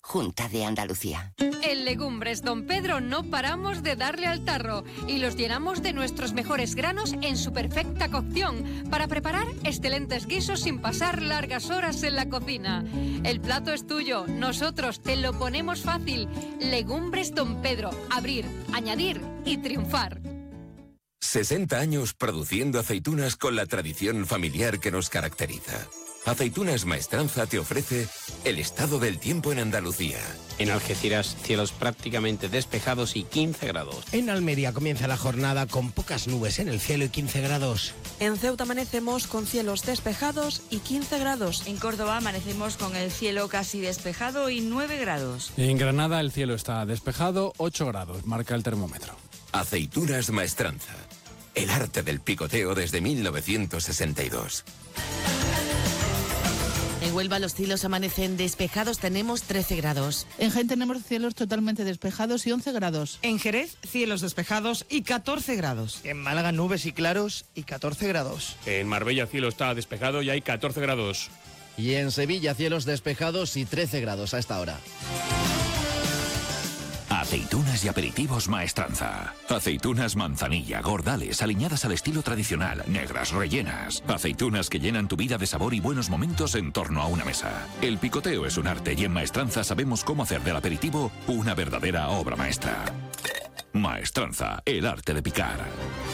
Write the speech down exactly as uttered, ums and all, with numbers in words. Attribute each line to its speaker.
Speaker 1: Junta de Andalucía.
Speaker 2: En Legumbres Don Pedro no paramos de darle al tarro y los llenamos de nuestros mejores granos en su perfecta cocción para preparar excelentes guisos sin pasar largas horas en la cocina. El plato es tuyo, nosotros te lo ponemos fácil. Legumbres Don Pedro, abrir, añadir y triunfar.
Speaker 3: sesenta años produciendo aceitunas con la tradición familiar que nos caracteriza. Aceitunas Maestranza te ofrece el estado del tiempo en Andalucía.
Speaker 4: En Algeciras, cielos prácticamente despejados y quince grados.
Speaker 5: En Almería comienza la jornada con pocas nubes en el cielo y quince grados.
Speaker 6: En Ceuta amanecemos con cielos despejados y quince grados.
Speaker 7: En Córdoba amanecemos con el cielo casi despejado y nueve grados.
Speaker 8: En Granada el cielo está despejado, ocho grados, marca el termómetro.
Speaker 3: Aceitunas Maestranza. El arte del picoteo desde mil novecientos sesenta y dos.
Speaker 9: En Huelva los cielos amanecen despejados, tenemos trece grados.
Speaker 10: En Jaén tenemos cielos totalmente despejados y once grados.
Speaker 11: En Jerez, cielos despejados y catorce grados.
Speaker 12: En Málaga, nubes y claros y catorce grados.
Speaker 13: En Marbella, cielo está despejado y hay catorce grados.
Speaker 14: Y en Sevilla, cielos despejados y trece grados a esta hora.
Speaker 15: Aceitunas y aperitivos Maestranza. Aceitunas manzanilla, gordales, aliñadas al estilo tradicional, negras, rellenas. Aceitunas que llenan tu vida de sabor y buenos momentos en torno a una mesa. El picoteo es un arte y en Maestranza sabemos cómo hacer del aperitivo una verdadera obra maestra. Maestranza, el arte de picar.